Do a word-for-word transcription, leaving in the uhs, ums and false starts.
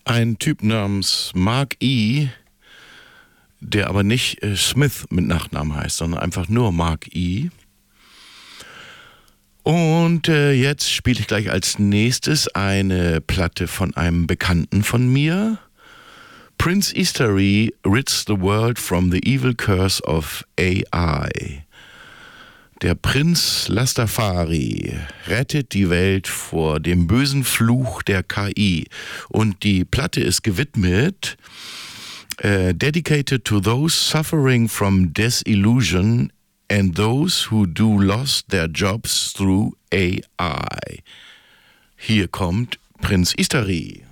Ein Typ namens Mark E., der aber nicht äh, Smith mit Nachnamen heißt, sondern einfach nur Mark E. Und äh, jetzt spiele ich gleich als nächstes eine Platte von einem Bekannten von mir. Prince Istari rids the world from the evil curse of A I. Der Prinz Lastafari rettet die Welt vor dem bösen Fluch der K I. Und die Platte ist gewidmet, uh, dedicated to those suffering from disillusion and those who do lost their jobs through A I. Hier kommt Prince Istari.